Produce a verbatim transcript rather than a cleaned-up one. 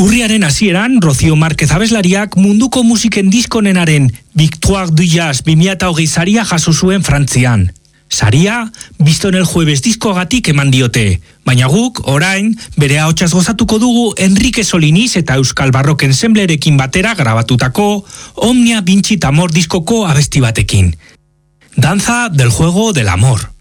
Urriaren hasieran, Rocío Márquez abeslariak munduko musiken diskonenaren Victoire du Jazz bi mila hogei saria jaso zuen Frantzian. Saria, Visto en el Jueves diskoagatik eman diote, baina guk, orain, bere ahotsaz gozatuko dugu Enrique Soliniz eta Euskal Barrok Ensemblerekin batera grabatutako Omnia Vincit Amor diskoko abesti batekin. Danza del Juego del Amor.